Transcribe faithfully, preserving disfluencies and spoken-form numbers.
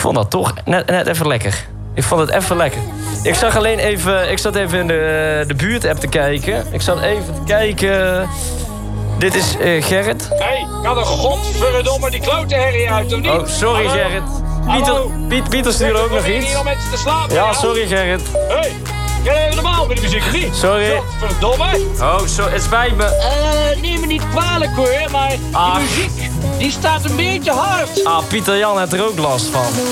vond dat toch net, net even lekker. Ik vond het even lekker. Ik zag alleen even... Ik zat even in de, de buurt-app te kijken. Ik zat even te kijken... Dit is uh, Gerrit. Hé, hey, kan er godverdomme die klote herrie uit, of niet? Oh, sorry Hallo? Gerrit. Pieter, Piet, Pieter stuurde ook nog iets. Hier om mensen te slapen. Ja, sorry Gerrit. Hé, hey, ken je normaal met die muziek of niet? Sorry. Godverdomme. Oh, zo, het spijt me. Eh, neem me niet kwalijk hoor, maar Ah. die muziek, die staat een beetje hard. Ah, Pieter Jan had er ook last van.